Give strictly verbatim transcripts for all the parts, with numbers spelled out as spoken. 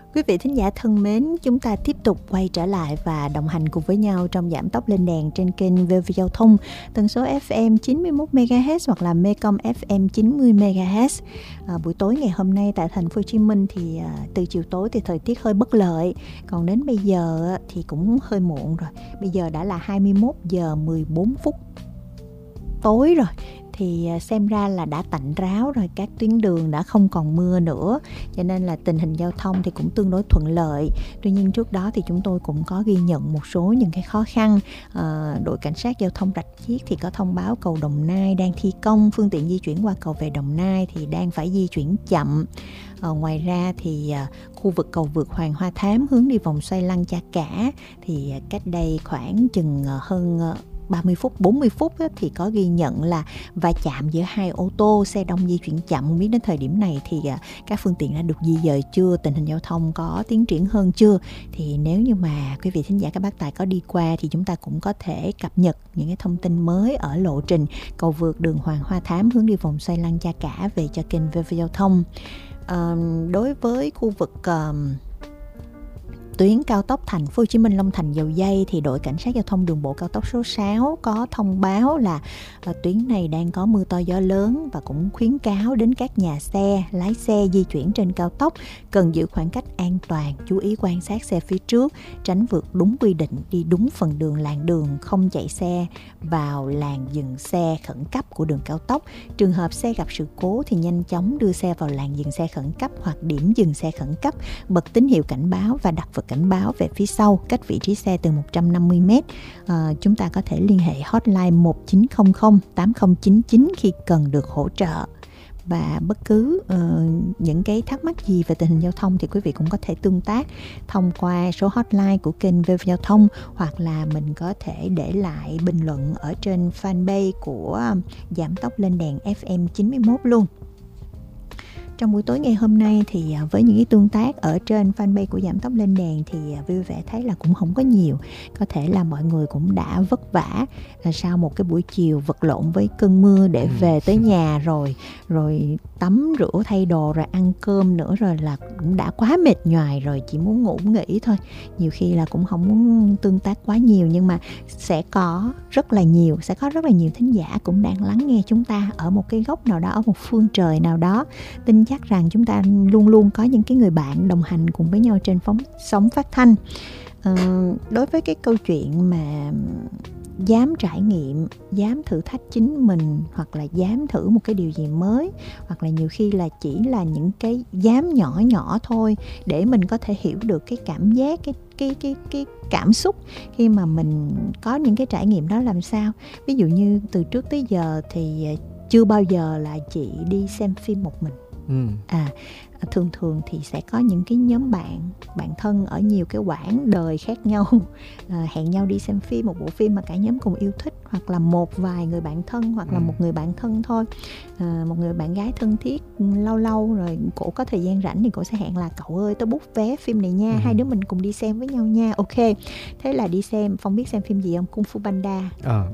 Quý vị thính giả thân mến, chúng ta tiếp tục quay trở lại và đồng hành cùng với nhau trong Giảm tốc lên đèn trên kênh vê o vê Giao thông, tần số ép em chín mươi mốt mê ga héc hoặc là Mecom ép em chín mươi mê ga héc. À, buổi tối ngày hôm nay tại thành phố Hồ Chí Minh thì à, từ chiều tối thì thời tiết hơi bất lợi, còn đến bây giờ thì cũng hơi muộn rồi. Bây giờ đã là hai mươi mốt giờ mười bốn phút tối rồi. Thì xem ra là đã tạnh ráo rồi, các tuyến đường đã không còn mưa nữa, cho nên là tình hình giao thông thì cũng tương đối thuận lợi. Tuy nhiên trước đó thì chúng tôi cũng có ghi nhận một số những cái khó khăn. à, Đội cảnh sát giao thông Rạch Chiếc thì có thông báo cầu Đồng Nai đang thi công, phương tiện di chuyển qua cầu về Đồng Nai thì đang phải di chuyển chậm. à, Ngoài ra thì à, khu vực cầu vượt Hoàng Hoa Thám hướng đi vòng xoay Lăng Cha Cả thì à, cách đây khoảng chừng à, hơn à, ba mươi phút, bốn mươi phút á, thì có ghi nhận là va chạm giữa hai ô tô, xe đông di chuyển chậm. Không biết đến thời điểm này thì à, các phương tiện đã được di dời chưa, tình hình giao thông có tiến triển hơn chưa. Thì nếu như mà quý vị thính giả các bác tài có đi qua thì chúng ta cũng có thể cập nhật những cái thông tin mới ở lộ trình cầu vượt đường Hoàng Hoa Thám hướng đi vòng xoay Lăng Cha Cả về cho kênh vê o vê Giao thông. à, Đối với khu vực à, tuyến cao tốc Thành phố Hồ Chí Minh Long Thành Dầu Giây thì đội cảnh sát giao thông đường bộ cao tốc số sáu có thông báo là uh, tuyến này đang có mưa to gió lớn và cũng khuyến cáo đến các nhà xe, lái xe di chuyển trên cao tốc cần giữ khoảng cách an toàn, chú ý quan sát xe phía trước, tránh vượt đúng quy định, đi đúng phần đường làn đường, không chạy xe vào làn dừng xe khẩn cấp của đường cao tốc. Trường hợp xe gặp sự cố thì nhanh chóng đưa xe vào làn dừng xe khẩn cấp hoặc điểm dừng xe khẩn cấp, bật tín hiệu cảnh báo và đặt vật cảnh báo về phía sau, cách vị trí xe từ một trăm năm mươi mét. À, chúng ta có thể liên hệ hotline một chín không không tám không chín chín khi cần được hỗ trợ. Và bất cứ uh, những cái thắc mắc gì về tình hình giao thông thì quý vị cũng có thể tương tác thông qua số hotline của kênh vê o vê Giao thông, hoặc là mình có thể để lại bình luận ở trên fanpage của Giảm tốc lên đèn ép em chín mươi mốt luôn. Trong buổi tối ngày hôm nay thì với những cái tương tác ở trên fanpage của Giảm tốc lên đèn thì vui vẻ thấy là cũng không có nhiều. Có thể là mọi người cũng đã vất vả sau một cái buổi chiều vật lộn với cơn mưa để về tới nhà rồi rồi tắm rửa thay đồ rồi ăn cơm nữa, rồi là cũng đã quá mệt nhoài rồi, chỉ muốn ngủ nghỉ thôi. Nhiều khi là cũng không muốn tương tác quá nhiều, nhưng mà sẽ có rất là nhiều sẽ có rất là nhiều thính giả cũng đang lắng nghe chúng ta ở một cái góc nào đó, ở một phương trời nào đó. Tin chắc rằng chúng ta luôn luôn có những cái người bạn đồng hành cùng với nhau trên phóng sóng phát thanh. À, đối với cái câu chuyện mà dám trải nghiệm, dám thử thách chính mình, hoặc là dám thử một cái điều gì mới, hoặc là nhiều khi là chỉ là những cái dám nhỏ nhỏ thôi để mình có thể hiểu được cái cảm giác, cái cái cái cái cảm xúc khi mà mình có những cái trải nghiệm đó làm sao. Ví dụ như từ trước tới giờ thì chưa bao giờ là chị đi xem phim một mình. Ừ. À, thường thường thì sẽ có những cái nhóm bạn, bạn thân ở nhiều cái quãng đời khác nhau, à, hẹn nhau đi xem phim, một bộ phim mà cả nhóm cùng yêu thích, hoặc là một vài người bạn thân, hoặc là ừ. một người bạn thân thôi, à, một người bạn gái thân thiết. Lâu lâu rồi cổ có thời gian rảnh thì cổ sẽ hẹn là cậu ơi tao book vé phim này nha, ừ. hai đứa mình cùng đi xem với nhau nha. Ok, thế là đi xem. Phong biết xem phim gì không? Kung Fu Panda. à.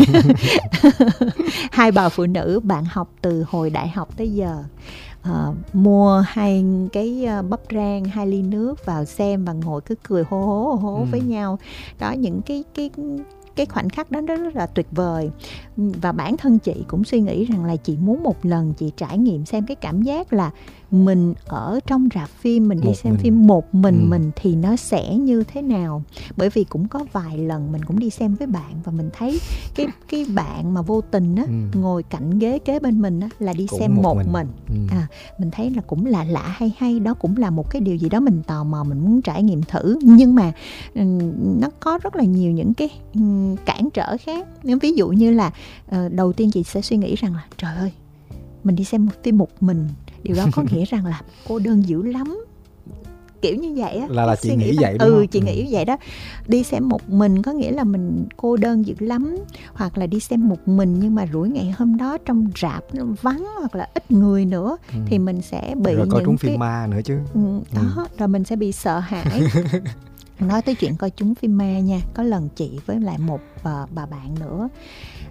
Hai bà phụ nữ bạn học từ hồi đại học tới giờ. Uh, mua hai cái uh, bắp rang, hai ly nước vào xem và ngồi cứ cười hô hố hô hố ừ. với nhau. Đó, những cái cái cái khoảnh khắc đó rất, rất là tuyệt vời. Và bản thân chị cũng suy nghĩ rằng là chị muốn một lần chị trải nghiệm xem cái cảm giác là mình ở trong rạp phim, mình đi một xem mình. phim một mình ừ. mình thì nó sẽ như thế nào. Bởi vì cũng có vài lần mình cũng đi xem với bạn và mình thấy cái cái bạn mà vô tình á, ừ. ngồi cạnh ghế kế bên mình á, là đi cũng xem một, một mình, mình. Ừ. À, mình thấy là cũng lạ lạ hay hay, đó cũng là một cái điều gì đó mình tò mò, mình muốn trải nghiệm thử. Nhưng mà nó có rất là nhiều những cái cản trở khác. Ví dụ như là đầu tiên chị sẽ suy nghĩ rằng là trời ơi, mình đi xem một phim một mình, điều đó có nghĩa rằng là cô đơn dữ lắm, kiểu như vậy á. Là là chị nghĩ vậy đúng ừ, không? chị ừ. nghĩ vậy đó. Đi xem một mình có nghĩa là mình cô đơn dữ lắm. Hoặc là đi xem một mình nhưng mà rủi ngày hôm đó trong rạp nó vắng hoặc là ít người nữa, ừ. thì mình sẽ bị rồi coi trúng cái... phim ma nữa chứ. ừ, đó, ừ. rồi mình sẽ bị sợ hãi. Nói tới chuyện coi trúng phim ma nha, có lần chị với lại một uh, bà bạn nữa,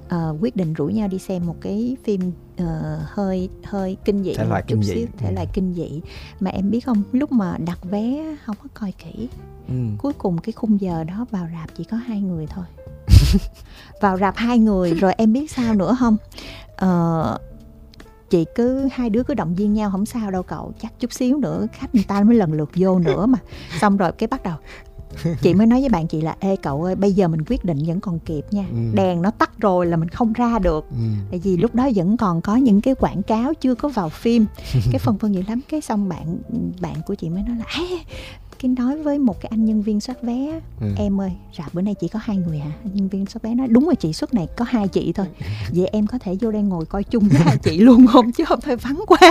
uh, quyết định rủ nhau đi xem một cái phim uh, hơi hơi kinh dị, thể loại chút kinh xíu, dị. thể ừ. loại kinh dị. Mà em biết không, lúc mà đặt vé không có coi kỹ, Ừ. cuối cùng cái khung giờ đó vào rạp chỉ có hai người thôi. Vào rạp hai người rồi em biết sao nữa không? Uh, chị cứ hai đứa cứ động viên nhau, không sao đâu cậu, chắc chút xíu nữa khách người ta mới lần lượt vô nữa mà. Xong rồi cái bắt đầu chị mới nói với bạn chị là ê cậu ơi, bây giờ mình quyết định vẫn còn kịp nha. ừ. Đèn nó tắt rồi là mình không ra được. ừ. Tại vì lúc đó vẫn còn có những cái quảng cáo chưa có vào phim. Cái phần phân nhiều lắm. Cái xong bạn bạn của chị mới nói là cái nói với một cái anh nhân viên soát vé, ừ. em ơi rạp bữa nay chỉ có hai người hả? Nhân viên soát vé nói đúng rồi chị, suất này có hai chị thôi. Vậy em có thể vô đây ngồi coi chung với hai chị luôn không, chứ không phải vắng quá.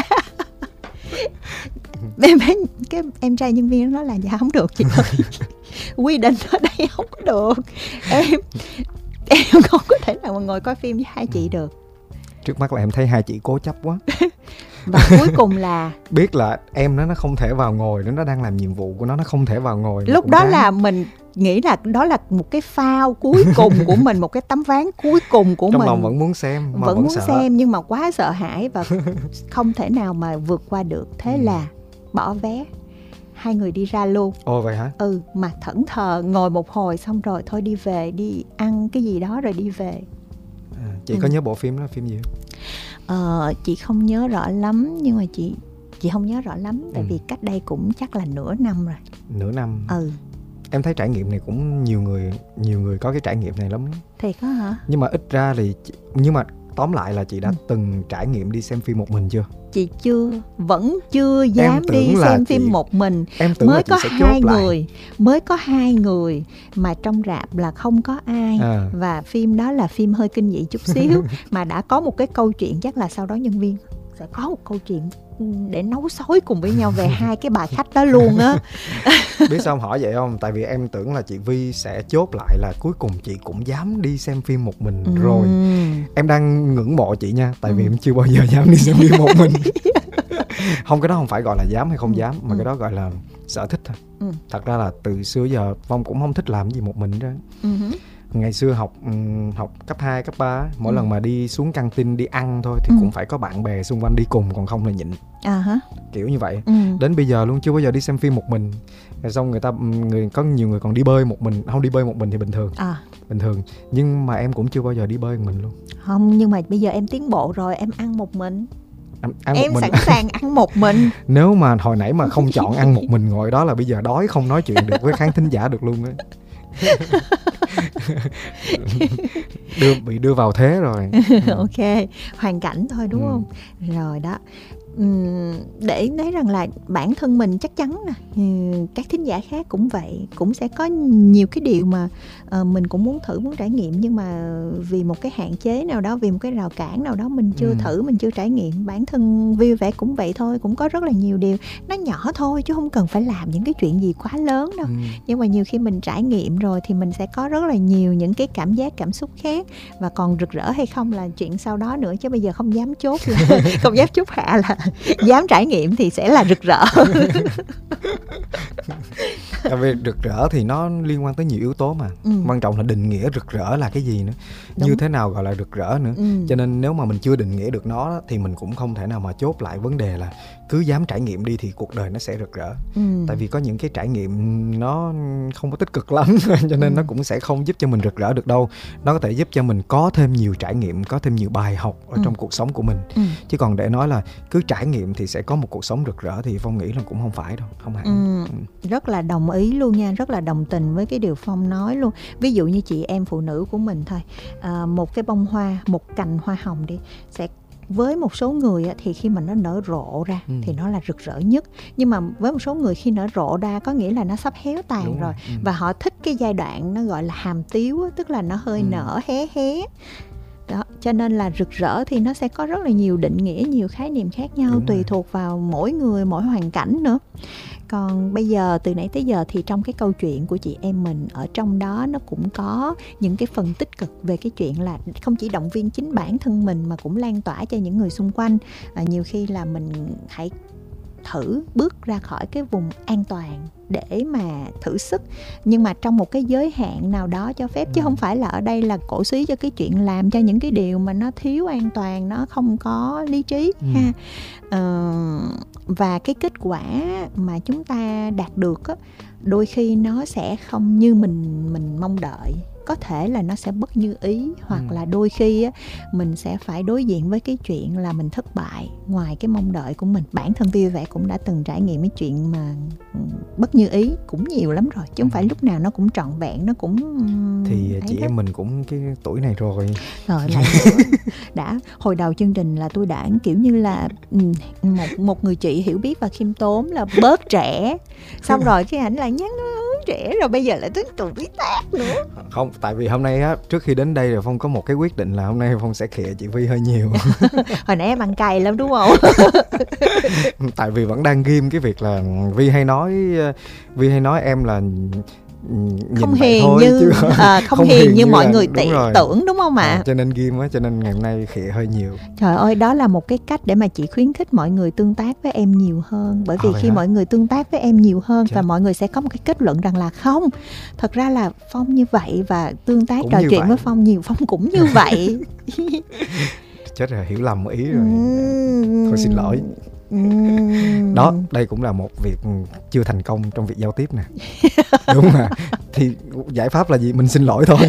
Em cái em trai nhân viên nó nói là dạ không được chị ơi, quy định ở đây không có được, em em không có thể nào mà ngồi coi phim với hai chị được. Trước mắt là em thấy hai chị cố chấp quá. Và cuối cùng là biết là em nó nó không thể vào ngồi, nó đang làm nhiệm vụ của nó, nó không thể vào ngồi. Lúc đó ráng. Là mình nghĩ là đó là một cái phao cuối cùng của mình, một cái tấm ván cuối cùng của trong mình. Trong lòng vẫn muốn xem, mà vẫn, vẫn muốn sợ. xem nhưng mà quá sợ hãi và không thể nào mà vượt qua được. Thế ừ. là bỏ vé, hai người đi ra luôn. Ồ vậy hả? Ừ, mà thẫn thờ ngồi một hồi xong rồi thôi đi về, đi ăn cái gì đó rồi đi về. À, chị ừ. có nhớ bộ phim đó phim gì không? Ờ, chị không nhớ rõ lắm, nhưng mà chị chị không nhớ rõ lắm tại ừ. vì cách đây cũng chắc là nửa năm rồi. Nửa năm. Ừ. Em thấy trải nghiệm này cũng nhiều người nhiều người có cái trải nghiệm này lắm. Thiệt á hả? Nhưng mà ít ra thì nhưng mà tóm lại là chị đã ừ. từng trải nghiệm đi xem phim một mình chưa? Chị chưa, vẫn chưa dám đi xem phim chị, một mình. Em tưởng mới là có chị sẽ hai chốt người, lại. mới có hai người mà trong rạp là không có ai à. Và phim đó là phim hơi kinh dị chút xíu mà đã có một cái câu chuyện, chắc là sau đó nhân viên sẽ có một câu chuyện để nấu xối cùng với nhau về hai cái bà khách đó luôn á. Biết sao em hỏi vậy không? Tại vì em tưởng là chị Vi sẽ chốt lại là cuối cùng chị cũng dám đi xem phim một mình ừ. rồi. Em đang ngưỡng mộ chị nha, tại ừ. vì em chưa bao giờ dám đi xem phim một mình. Không, cái đó không phải gọi là dám hay không ừ. dám, mà ừ. cái đó gọi là sở thích thôi. ừ. Thật ra là từ xưa giờ Phong cũng không thích làm gì một mình đó. ừ. Ngày xưa học học cấp hai, cấp ba, mỗi ừ. lần mà đi xuống căng tin đi ăn thôi thì ừ. cũng phải có bạn bè xung quanh đi cùng, còn không là nhịn. À hả? Kiểu như vậy. Ừ. Đến bây giờ luôn chưa bao giờ đi xem phim một mình. Rồi xong người ta người có nhiều người còn đi bơi một mình, không đi bơi một mình thì bình thường. À. Bình thường, nhưng mà em cũng chưa bao giờ đi bơi một mình luôn. Không, nhưng mà bây giờ em tiến bộ rồi, em ăn một mình. Ăn em một sẵn sàng ăn một mình. Nếu mà hồi nãy mà không chọn ăn một mình ngồi đó là bây giờ đói không nói chuyện được với khán thính giả được luôn á. đưa, bị đưa vào thế rồi. Ok, hoàn cảnh thôi đúng ừ. không? Rồi đó. Uhm, để thấy rằng là bản thân mình chắc chắn nè, các thính giả khác cũng vậy, cũng sẽ có nhiều cái điều mà uh, mình cũng muốn thử, muốn trải nghiệm, nhưng mà vì một cái hạn chế nào đó, vì một cái rào cản nào đó mình chưa ừ. thử, mình chưa trải nghiệm. Bản thân vui vẻ cũng vậy thôi, cũng có rất là nhiều điều nó nhỏ thôi chứ không cần phải làm những cái chuyện gì quá lớn đâu. ừ. Nhưng mà nhiều khi mình trải nghiệm rồi thì mình sẽ có rất là nhiều những cái cảm giác, cảm xúc khác, và còn rực rỡ hay không là chuyện sau đó nữa, chứ bây giờ không dám chốt là, không dám chốt hạ là dám trải nghiệm thì sẽ là rực rỡ. Tại vì rực rỡ thì nó liên quan tới nhiều yếu tố mà. ừ. Quan trọng là định nghĩa rực rỡ là cái gì nữa. Đúng. Như thế nào gọi là rực rỡ nữa. ừ. Cho nên nếu mà mình chưa định nghĩa được nó thì mình cũng không thể nào mà chốt lại vấn đề là cứ dám trải nghiệm đi thì cuộc đời nó sẽ rực rỡ. ừ. Tại vì có những cái trải nghiệm nó không có tích cực lắm cho nên ừ. nó cũng sẽ không giúp cho mình rực rỡ được đâu. Nó có thể giúp cho mình có thêm nhiều trải nghiệm, có thêm nhiều bài học ở ừ. trong cuộc sống của mình. ừ. Chứ còn để nói là cứ trải nghiệm thì sẽ có một cuộc sống rực rỡ thì Phong nghĩ là cũng không phải đâu, không hẳn. ừ. ừ. Rất là đồng ý luôn nha, rất là đồng tình với cái điều Phong nói luôn. Ví dụ như chị em phụ nữ của mình thôi, à, một cái bông hoa, một cành hoa hồng đi, sẽ với một số người thì khi mà nó nở rộ ra ừ. thì nó là rực rỡ nhất. Nhưng mà với một số người khi nở rộ ra có nghĩa là nó sắp héo tàn Đúng rồi, rồi. Ừ. Và họ thích cái giai đoạn nó gọi là hàm tiếu, tức là nó hơi ừ. nở hé hé. Đó, cho nên là rực rỡ thì nó sẽ có rất là nhiều định nghĩa, nhiều khái niệm khác nhau. Đúng tùy rồi. Thuộc vào mỗi người, mỗi hoàn cảnh nữa. Còn bây giờ từ nãy tới giờ thì trong cái câu chuyện của chị em mình, ở trong đó nó cũng có những cái phần tích cực về cái chuyện là không chỉ động viên chính bản thân mình mà cũng lan tỏa cho những người xung quanh. À, nhiều khi là mình hãy thử bước ra khỏi cái vùng an toàn để mà thử sức, nhưng mà trong một cái giới hạn nào đó cho phép, chứ không phải là ở đây là cổ suý cho cái chuyện làm cho những cái điều mà nó thiếu an toàn, nó không có lý trí ừ. ha. Ờ, và cái kết quả mà chúng ta đạt được á, đôi khi nó sẽ không như mình mình mong đợi. Có thể là nó sẽ bất như ý, hoặc ừ. là đôi khi á, mình sẽ phải đối diện với cái chuyện là mình thất bại ngoài cái mong đợi của mình. Bản thân Vi Vẽ cũng đã từng trải nghiệm cái chuyện mà bất như ý cũng nhiều lắm rồi, chứ không phải lúc nào nó cũng trọn vẹn, nó cũng thì chị đó. Em mình cũng cái tuổi này rồi rồi lại đã hồi đầu chương trình là tôi đã kiểu như là một một người chị hiểu biết và khiêm tốn là bớt trẻ, xong rồi cái ảnh lại nhắc trẻ, rồi bây giờ lại tới tuổi tác nữa. Không, tại vì hôm nay á, trước khi đến đây rồi Phong có một cái quyết định là hôm nay Phong sẽ khịa chị Vi hơi nhiều. Hồi nãy em ăn cay lắm đúng không? Tại vì vẫn đang ghim cái việc là Vi hay nói Vi hay nói em là nhìn không hiền thôi, như chứ à, không, không hiền, hiền như, như mọi người tị, tưởng đúng không ạ? À? À, cho nên ghim á, cho nên ngày hôm nay khịa hơi nhiều. Trời ơi, đó là một cái cách để mà chị khuyến khích mọi người tương tác với em nhiều hơn. Bởi vì à, khi hả? mọi người tương tác với em nhiều hơn Chết. và mọi người sẽ có một cái kết luận rằng là không, thật ra là Phong như vậy, và tương tác trò chuyện vậy. với Phong nhiều, Phong cũng như vậy. Chết rồi, hiểu lầm ý rồi. Thôi xin lỗi. Uhm. Đó, đây cũng là một việc chưa thành công trong việc giao tiếp nè. Đúng mà. Thì giải pháp là gì? Mình xin lỗi thôi.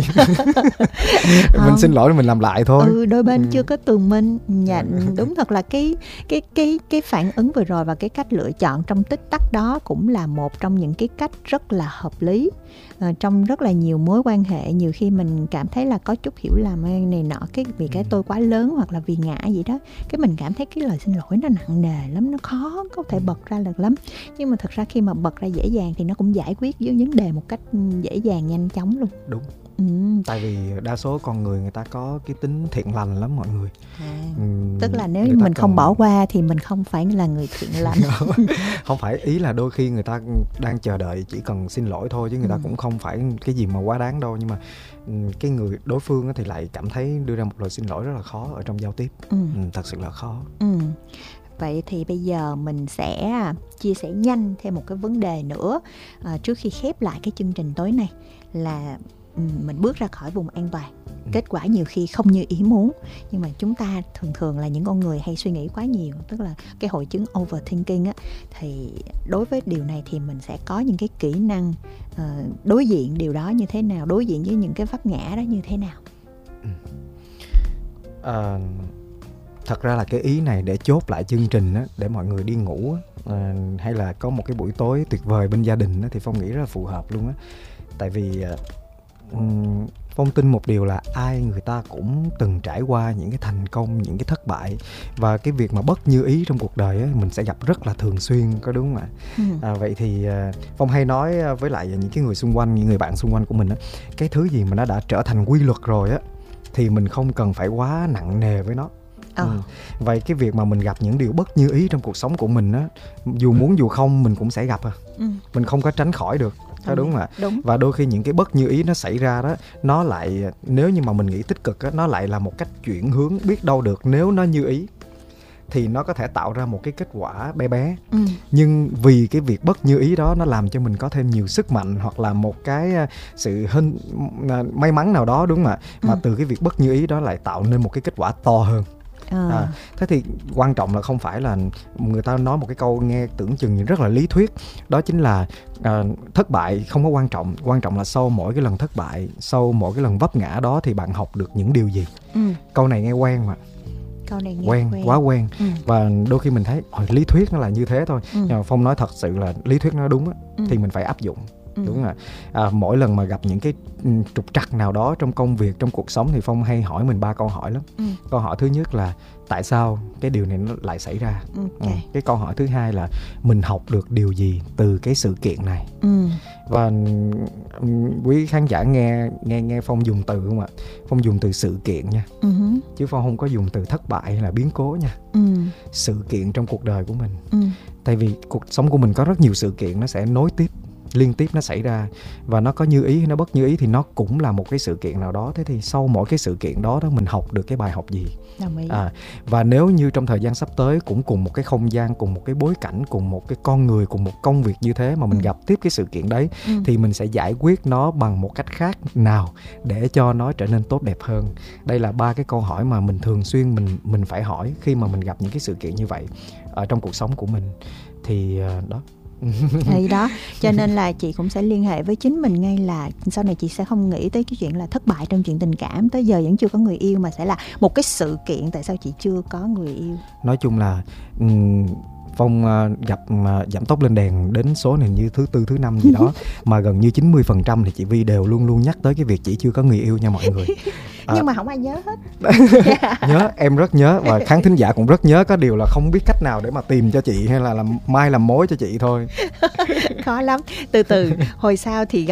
Mình xin lỗi, mình làm lại thôi. Ừ, đôi bên ừ. chưa có tường minh. Dạ, đúng thật là cái cái cái cái phản ứng vừa rồi và cái cách lựa chọn trong tích tắc đó cũng là một trong những cái cách rất là hợp lý. À, trong rất là nhiều mối quan hệ, nhiều khi mình cảm thấy là có chút hiểu lầm này nọ, cái vì cái tôi quá lớn hoặc là vì ngã gì đó, cái mình cảm thấy cái lời xin lỗi nó nặng nề lắm, nó khó có thể bật ra được lắm. Nhưng mà thật ra khi mà bật ra dễ dàng thì nó cũng giải quyết với vấn đề một cách dễ dàng, nhanh chóng luôn. Đúng. Ừ. Tại vì đa số con người người ta có cái tính thiện lành lắm mọi người. À, ừ, tức là nếu mình không còn... bỏ qua thì mình không phải là người thiện lành. Không phải, ý là đôi khi người ta đang chờ đợi chỉ cần xin lỗi thôi, chứ người ta ừ. cũng không phải cái gì mà quá đáng đâu. Nhưng mà cái người đối phương thì lại cảm thấy đưa ra một lời xin lỗi rất là khó ở trong giao tiếp. Ừ. Ừ, thật sự là khó. Ừ. Vậy thì bây giờ mình sẽ chia sẻ nhanh thêm một cái vấn đề nữa à, trước khi khép lại cái chương trình tối nay, là mình bước ra khỏi vùng an toàn. Kết quả nhiều khi không như ý muốn, nhưng mà chúng ta thường thường là những con người hay suy nghĩ quá nhiều, tức là cái hội chứng overthinking á. Thì đối với điều này thì mình sẽ có những cái kỹ năng uh, đối diện điều đó như thế nào, đối diện với những cái vấp ngã đó như thế nào. Ừ. À, thật ra là cái ý này để chốt lại chương trình á, để mọi người đi ngủ á, à, hay là có một cái buổi tối tuyệt vời bên gia đình á, thì Phong nghĩ rất là phù hợp luôn á. Tại vì um, Phong tin một điều là ai người ta cũng từng trải qua những cái thành công, những cái thất bại, và cái việc mà bất như ý trong cuộc đời ấy, mình sẽ gặp rất là thường xuyên, có đúng không ạ? Ừ. À, vậy thì Phong hay nói với lại những cái người xung quanh, những người bạn xung quanh của mình á, cái thứ gì mà nó đã trở thành quy luật rồi á thì mình không cần phải quá nặng nề với nó. Oh. Ừ. Vậy cái việc mà mình gặp những điều bất như ý trong cuộc sống của mình á, dù muốn dù không mình cũng sẽ gặp à. Ừ. Mình không có tránh khỏi được. Đó, đúng ạ. Đúng. Và đôi khi những cái bất như ý nó xảy ra đó, nó lại, nếu như mà mình nghĩ tích cực á, nó lại là một cách chuyển hướng, biết đâu được nếu nó như ý thì nó có thể tạo ra một cái kết quả bé bé. Ừ. Nhưng vì cái việc bất như ý đó nó làm cho mình có thêm nhiều sức mạnh, hoặc là một cái sự hên, may mắn nào đó, đúng không ạ? Mà ừ. từ cái việc bất như ý đó lại tạo nên một cái kết quả to hơn. À. À, thế thì quan trọng là không phải là người ta nói một cái câu nghe tưởng chừng rất là lý thuyết, đó chính là à, thất bại không có quan trọng, quan trọng là sau mỗi cái lần thất bại, sau mỗi cái lần vấp ngã đó thì bạn học được những điều gì. Ừ. Câu này nghe quen mà. Câu này nghe quen, quen. quá quen. Ừ. Và đôi khi mình thấy lý thuyết nó là như thế thôi. Ừ. Nhưng mà Phong nói thật sự là lý thuyết nó đúng á, ừ. thì mình phải áp dụng. Ừ. Đúng rồi. À, mỗi lần mà gặp những cái trục trặc nào đó trong công việc, trong cuộc sống thì Phong hay hỏi mình ba câu hỏi lắm. Ừ. Câu hỏi thứ nhất là tại sao cái điều này nó lại xảy ra. Okay. Ừ. Cái câu hỏi thứ hai là mình học được điều gì từ cái sự kiện này. Ừ. Và quý khán giả nghe nghe nghe Phong dùng từ không ạ? Phong dùng từ sự kiện nha. Ừ. Chứ Phong không có dùng từ thất bại hay là biến cố nha. Ừ. Sự kiện trong cuộc đời của mình. Ừ. Tại vì cuộc sống của mình có rất nhiều sự kiện nó sẽ nối tiếp. liên tiếp nó xảy ra, và nó có như ý hay nó bất như ý thì nó cũng là một cái sự kiện nào đó. Thế thì sau mỗi cái sự kiện đó đó mình học được cái bài học gì? Đồng ý. À, và nếu như trong thời gian sắp tới cũng cùng một cái không gian, cùng một cái bối cảnh, cùng một cái con người, cùng một công việc như thế mà mình ừ. gặp tiếp cái sự kiện đấy ừ. thì mình sẽ giải quyết nó bằng một cách khác nào để cho nó trở nên tốt đẹp hơn. Đây là ba cái câu hỏi mà mình thường xuyên mình mình phải hỏi khi mà mình gặp những cái sự kiện như vậy ở trong cuộc sống của mình. Thì uh, đó. Thì đó, cho nên là chị cũng sẽ liên hệ với chính mình ngay là sau này chị sẽ không nghĩ tới cái chuyện là thất bại trong chuyện tình cảm, tới giờ vẫn chưa có người yêu, mà sẽ là một cái sự kiện tại sao chị chưa có người yêu. Nói chung là um, Phong uh, gặp uh, giảm tốc lên đèn đến số này như thứ tư thứ năm gì đó mà gần như chín mươi phần trăm thì chị Vi đều luôn luôn nhắc tới cái việc chị chưa có người yêu nha mọi người. À, nhưng mà không ai nhớ hết. Nhớ, em rất nhớ, và khán thính giả cũng rất nhớ. Có điều là không biết cách nào để mà tìm cho chị hay là làm mai làm mối cho chị thôi. Khó lắm. Từ từ hồi sau thì